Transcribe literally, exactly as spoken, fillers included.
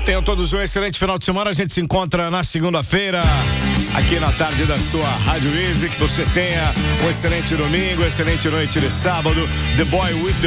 Tenham todos um excelente final de semana. A gente se encontra na segunda-feira, aqui na tarde da sua Rádio Easy. Que você tenha um excelente domingo, excelente noite de sábado. The Boy with the